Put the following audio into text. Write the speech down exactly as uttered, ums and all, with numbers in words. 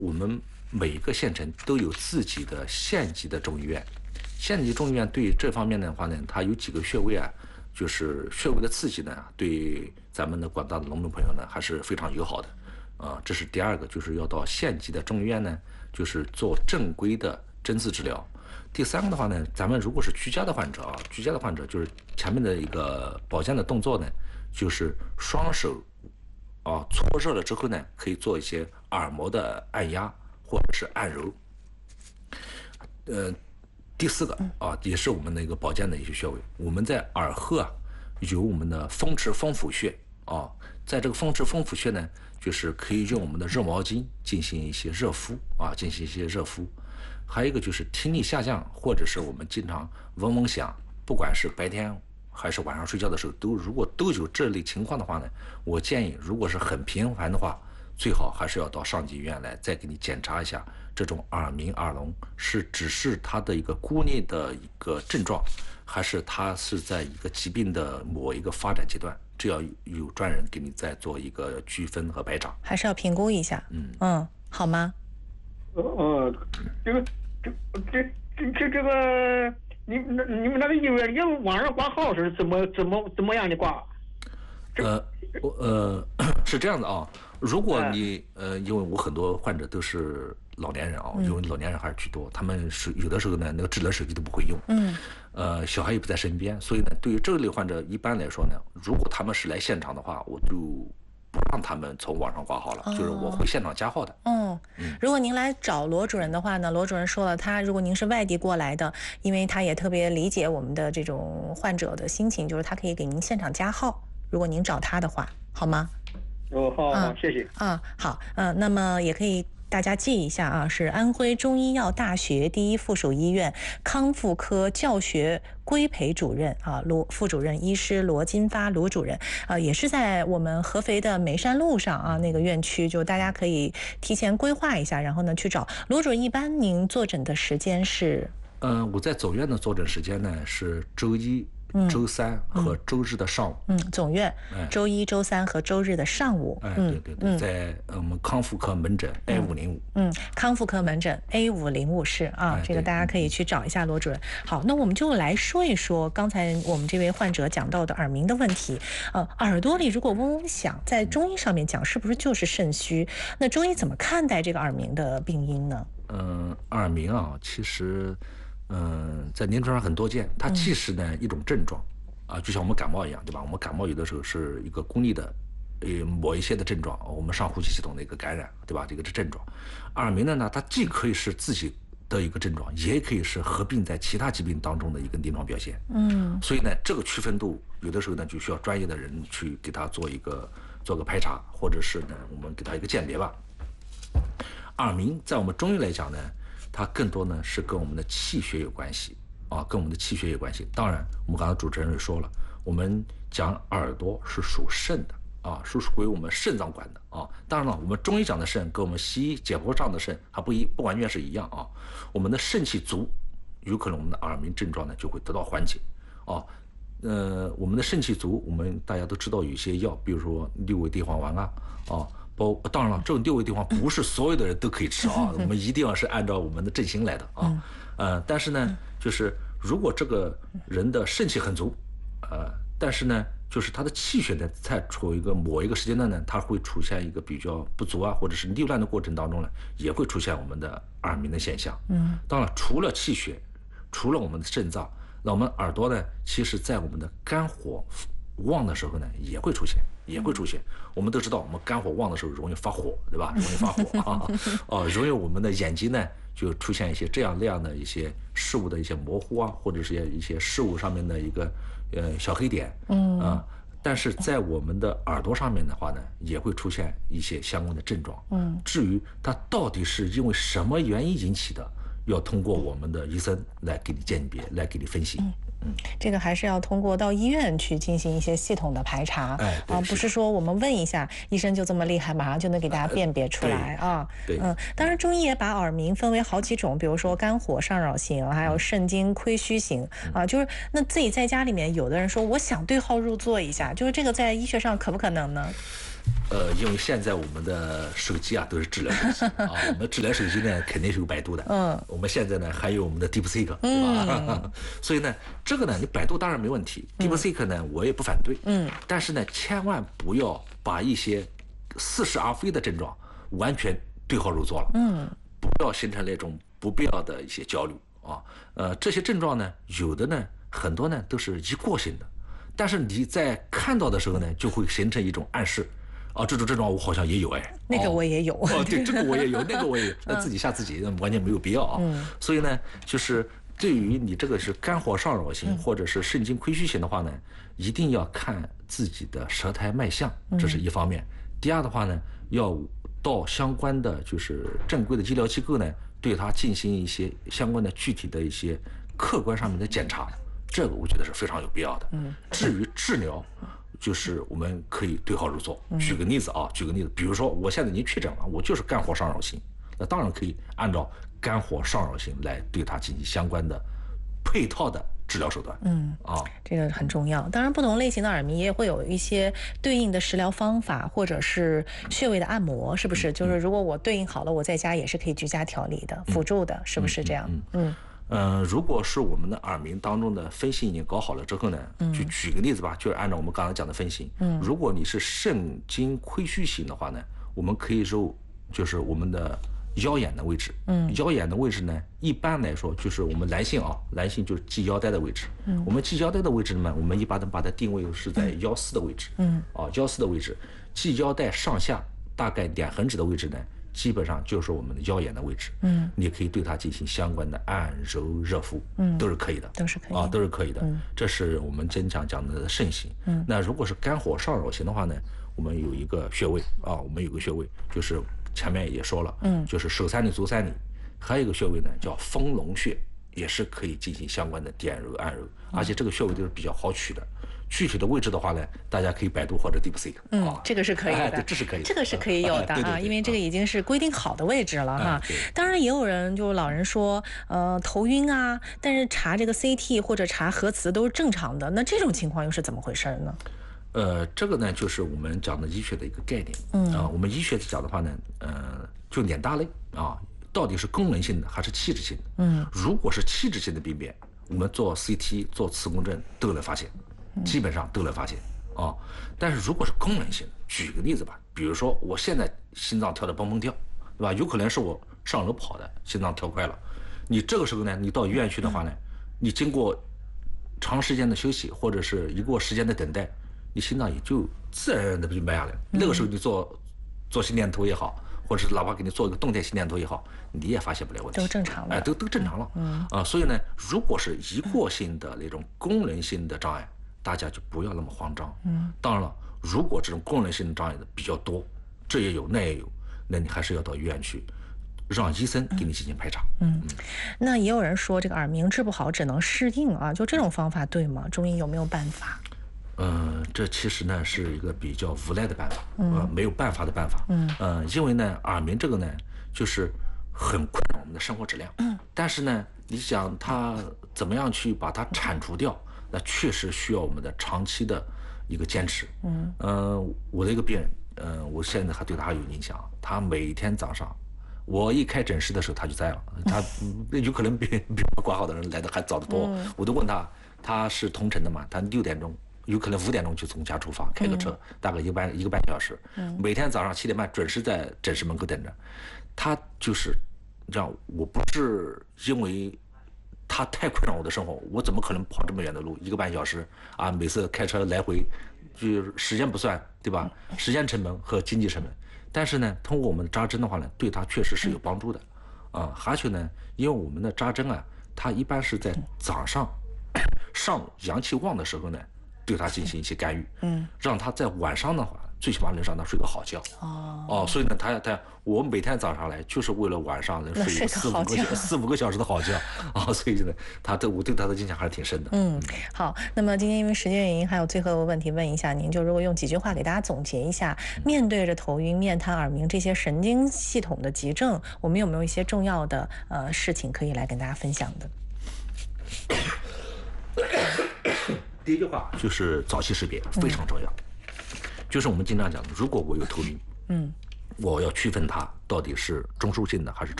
我们每一个县城都有自己的县级的中医院。县级中医院对这方面的话呢，它有几个穴位啊，就是穴位的刺激呢，对咱们的广大的农民朋友呢还是非常友好的。啊、呃，这是第二个，就是要到县级的中医院呢，就是做正规的针刺治疗。第三个的话呢，咱们如果是居家的患者啊，居家的患者就是前面的一个保健的动作呢，就是双手啊搓热了之后呢，可以做一些耳膜的按压或者是按揉。呃，第四个啊，也是我们的一个保健的一些穴位。我们在耳后啊有我们的风池风府穴啊，在这个风池风府穴呢，就是可以用我们的热毛巾进行一些热敷啊，进行一些热敷。还有一个就是听力下降，或者是我们经常嗡嗡响，不管是白天还是晚上睡觉的时候，都如果都有这类情况的话呢，我建议如果是很频繁的话，最好还是要到上级医院来再给你检查一下，这种耳鸣耳聋是只是它的一个孤立的一个症状，还是它是在一个疾病的某一个发展阶段，这要有专人给你再做一个区分和排查， 还是要评估一下。嗯嗯，好吗？ 呃呃，这个这这这这这个，你你们那个医院也网上挂号是怎么怎么怎么样的挂？ 呃，我呃是这样的啊，如果你呃，因为我很多患者都是老年人啊，因为老年人还是居多，他们是有的时候呢，那个智能手机都不会用，嗯，呃，小孩也不在身边，所以呢，对于这类患者，一般来说呢，如果他们是来现场的话，我就不让他们从网上挂号了，哦、就是我会现场加号的。 哦，嗯，如果您来找罗主任的话呢，罗主任说了，他如果您是外地过来的，因为他也特别理解我们的这种患者的心情，就是他可以给您现场加号，如果您找他的话，好吗？ 哦，好，好，谢谢。 啊，好，嗯、呃，那么也可以。大家记一下啊，是安徽中医药大学第一附属医院康复科教学规培主任啊，罗副主任医师罗金发罗主任啊，也是在我们合肥的梅山路上啊那个院区，就大家可以提前规划一下，然后呢去找罗主任。一般您坐诊的时间是？ 呃，我在总院的坐诊时间呢是周一。嗯、周三和周日的上午， 嗯，总院、哎、周一、周三和周日的上午， 哎，对对对，嗯、在我们康复科门诊 A 五零五， 嗯，康复科门诊 A 五零五室啊，哎、这个大家可以去找一下罗主任。好，那我们就来说一说刚才我们这位患者讲到的耳鸣的问题。呃，耳朵里如果嗡嗡响，在中医上面讲是不是就是肾虚？那中医怎么看待这个耳鸣的病因呢？ 嗯，耳鸣啊，其实。嗯，在临床上很多见，它既是呢一种症状，啊，就像我们感冒一样，对吧？我们感冒有的时候是一个孤立的，呃，某一些的症状，我们上呼吸系统的一个感染，对吧？这个是症状。耳鸣的呢，它既可以是自己的一个症状，也可以是合并在其他疾病当中的一个临床表现。嗯，所以呢，这个区分度有的时候呢，就需要专业的人去给他做一个做个排查，或者是呢，我们给他一个鉴别吧。耳鸣在我们中医来讲呢。它更多呢是跟我们的气血有关系啊，跟我们的气血有关系。当然，我们刚才主持人也说了，我们讲耳朵是属肾的啊，是属于我们肾脏管的啊。当然了，我们中医讲的肾跟我们西医解剖上的肾还不一，不完全是一样啊。我们的肾气足，有可能我们的耳鸣症状呢就会得到缓解啊。呃，我们的肾气足，我们大家都知道有一些药，比如说六味地黄丸啊啊。包当然了，这种六味地黄不是所有的人都可以吃啊，我们一定要是按照我们的症型来的啊。呃，但是呢，就是如果这个人的肾气很足，呃，但是呢，就是他的气血呢，在处于一个某一个时间段呢，它会出现一个比较不足啊，或者是溜乱的过程当中呢，也会出现我们的耳鸣的现象。嗯，当然，除了气血，除了我们的肾脏，那我们耳朵呢，其实在我们的肝火旺的时候呢，也会出现。也会出现，我们都知道，我们肝火旺的时候容易发火，对吧？容易发火啊，哦，容易我们的眼睛呢就出现一些这样那样的一些事物的一些模糊啊，或者是一些事物上面的一个呃小黑点，嗯啊。但是在我们的耳朵上面的话呢，也会出现一些相关的症状。嗯，至于它到底是因为什么原因引起的，要通过我们的医生来给你鉴别，来给你分析。嗯嗯，这个还是要通过到医院去进行一些系统的排查，哎、啊，不是说我们问一下医生就这么厉害，马上就能给大家辨别出来、呃、啊。 对， 嗯，当然中医也把耳鸣分为好几种，比如说肝火上扰型，还有肾经亏虚型、嗯、啊。就是那自己在家里面，有的人说我想对号入座一下，就是这个在医学上可不可能呢？ 呃，因为现在我们的手机啊都是智能手机啊，我们智能手机呢肯定是有百度的，嗯，我们现在呢还有我们的 DeepSeek， 对吧？嗯、所以呢，这个呢，你百度当然没问题、嗯、，DeepSeek 呢我也不反对，嗯，但是呢，千万不要把一些似是而非的症状完全对号入座了，嗯，不要形成那种不必要的一些焦虑啊，呃，这些症状呢，有的呢，很多呢都是一过性的。但是你在看到的时候呢，就会形成一种暗示，啊，这种症状我好像也有哎， 那个我也有， 哦，对，这个我也有，那个我也有，那自己吓自己，那完全没有必要啊。嗯、所以呢，就是对于你这个是肝火上扰型、嗯、或者是肾经亏虚型的话呢，一定要看自己的舌苔脉象，这是一方面。嗯、第二的话呢，要到相关的就是正规的医疗机构呢，对它进行一些相关的具体的一些客观上面的检查。这个我觉得是非常有必要的。嗯，至于治疗，就是我们可以对号入座。举个例子啊，举个例子，比如说我现在已经确诊了，我就是肝火上扰型，那当然可以按照肝火上扰型来对它进行相关的配套的治疗手段。嗯啊， 这个很重要。当然，不同类型的耳鸣也会有一些对应的食疗方法，或者是穴位的按摩，是不是？嗯、就是如果我对应好了，我在家也是可以居家调理的，嗯、辅助的，是不是这样？嗯。嗯嗯，如果是我们的耳鸣当中的分型已经搞好了之后呢，就举个例子吧，就是按照我们刚才讲的分型，嗯，如果你是肾经亏虚型的话呢，我们可以揉就是我们的腰眼的位置，嗯，腰眼的位置呢，一般来说就是我们男性啊，男性就是系腰带的位置，嗯，我们系腰带的位置呢，我们一般的把它定位是在腰四的位置，嗯，啊，腰四的位置，系腰带上下大概两横指的位置呢。基本上就是我们的腰眼的位置，嗯，你可以对它进行相关的按揉热敷，嗯，都是可以的， 都是可以啊，都是可以的。嗯、这是我们经常讲的肾型。嗯，那如果是肝火上扰型的话呢，我们有一个穴位啊，我们有个穴位，就是前面也说了，嗯，就是手三里、足三里，还有一个穴位呢叫丰隆穴，也是可以进行相关的点揉、按揉，而且这个穴位都是比较好取的。具体的位置的话呢，大家可以百度或者 DeepSeek。 嗯、啊，这个是可以的， 哎、这是可以的， 这个是可以有的啊， 对对对， 因为这个已经是规定好的位置了哈。当然，也有人就老人说，呃，头晕啊，但是查这个 C T 或者查核磁都是正常的，那这种情况又是怎么回事呢？ 呃，这个呢，就是我们讲的医学的一个概念。嗯啊，我们医学讲的话呢，呃，就两大类啊，到底是功能性的还是器质性的？嗯，如果是器质性的病变，我们做 C T、做磁共振都能发现。基本上都能发现啊，但是如果是功能性的，举个例子吧，比如说我现在心脏跳得蹦蹦跳，对吧？有可能是我上楼跑的，心脏跳快了。你这个时候呢，你到医院去的话呢，你经过长时间的休息或者是一过时间的等待，你心脏也就自然而然的就慢下来了。那个时候你做做心电图也好，或者是哪怕给你做一个动态心电图也好，你也发现不了问题， 都正常了， 哎，都都正常了。嗯啊，所以呢，如果是一过性的那种功能性的障碍，大家就不要那么慌张。嗯，当然了，如果这种功能性的障碍的比较多，这也有那也有，那你还是要到医院去，让医生给你进行排查。嗯，嗯那也有人说这个耳鸣治不好只能适应啊，就这种方法对吗？中医有没有办法？ 嗯，这其实呢是一个比较无奈的办法，嗯、呃，没有办法的办法。嗯，呃，因为呢耳鸣这个呢就是很困扰我们的生活质量。嗯，但是呢，你想它怎么样去把它铲除掉？那确实需要我们的长期的一个坚持。嗯，呃，我的一个病人，嗯、呃，我现在还对他还有印象。他每天早上，我一开诊室的时候他就在了。他有可能比比我挂号的人来的还早得多。嗯、我都问他，他是同城的嘛？他六点钟，有可能五点钟就从家出发，开个车，嗯、大概一个半一个半小时。嗯，每天早上七点半准时在诊室门口等着。他就是这样，我不是因为。他太困扰我的生活，我怎么可能跑这么远的路，一个半小时啊？每次开车来回，就时间不算，对吧？时间成本和经济成本。但是呢，通过我们的扎针的话呢，对他确实是有帮助的，啊，而且呢，因为我们的扎针啊，它一般是在早上上阳气旺的时候呢，对他进行一些干预，嗯，让他在晚上的话。最起码能让他睡个好觉。哦哦，所以呢，他他我每天早上来就是为了晚上能睡四五个四五个小时的好觉啊，所以呢，他对我对他的印象还是挺深的。 嗯，好，那么今天因为时间原因，还有最后一个问题问一下您，就如果用几句话给大家总结一下，面对着头晕、面瘫、耳鸣这些神经系统的急症，我们有没有一些重要的呃事情可以来跟大家分享的？ 第一句话就是早期识别非常重要。 就是我们经常讲的，如果我有头晕， 嗯， 我要区分它到底是中枢性的还是